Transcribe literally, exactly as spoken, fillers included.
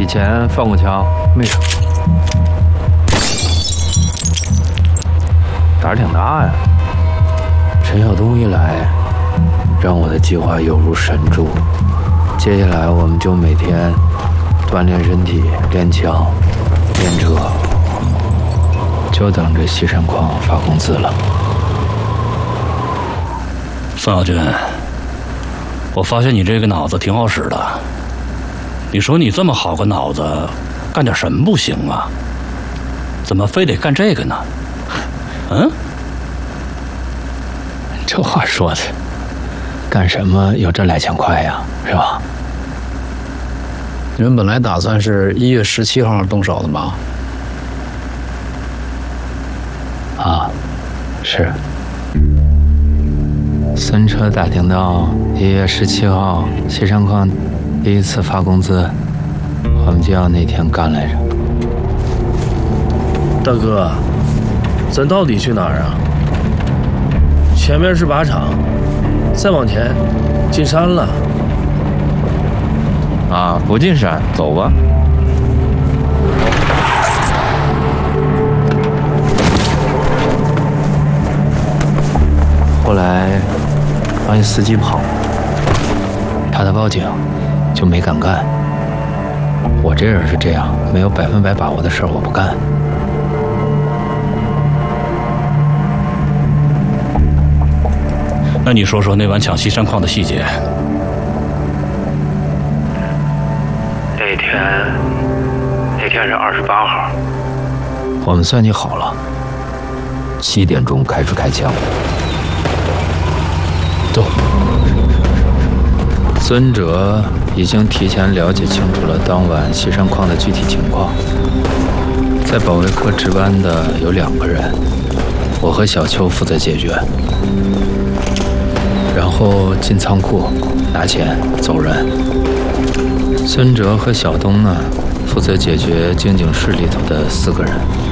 前放过枪，没什么。胆儿挺大呀。陈晓东一来，让我的计划犹如神助。接下来我们就每天锻炼身体，练枪，练车，就等着西山矿发工资了。 孙小军，我发现你这个脑子挺好使的。你说你这么好个脑子，干点什么不行啊？怎么非得干这个呢？嗯？ 这话说的，干什么有这来钱快呀，是吧？ 你们本来打算是一月十七号动手的吗？ 啊，是。孙车打听到一月十七号西山矿第一次发工资，我们就要那天干来着。 大哥，咱到底去哪儿啊？前面是靶场，再往前进山了。 啊，不进山，走吧。后来发现司机跑，怕他报警，就没敢干。我这人是这样，没有百分百把握的事儿我不干。 那你说说那晚抢西山矿的细节。 那天，那天是二十八号，我们算计好了，七点钟开始开枪。走。孙哲已经提前了解清楚了当晚西山矿的具体情况。在保卫科值班的有两个人，我和小邱负责解决。然后进仓库拿钱走人。孙哲和小东呢，负责解决经警室里头的四个人。